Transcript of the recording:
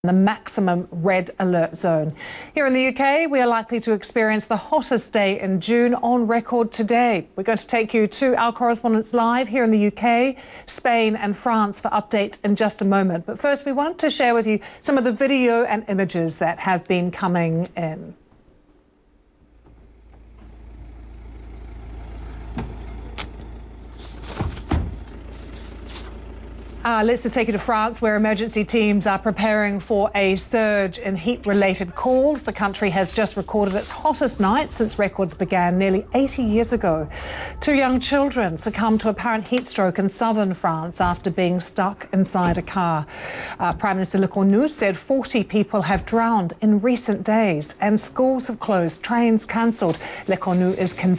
the maximum red alert zone. Here in the UK, we are likely to experience the hottest day in June on record today. We're going to take you to our correspondents live here in the UK, Spain and France for updates in just a moment. But first, we want to share with you some of the video and images that have been coming in. Let's just take you to France, where emergency teams are preparing for a surge in heat-related calls. The country has just recorded its hottest night since records began nearly 80 years ago. 2 young children succumbed to apparent heat stroke in southern France after being stuck inside a car. Prime Minister Le Cornu said 40 people have drowned in recent days and schools have closed, trains cancelled. Le Cornu is convinced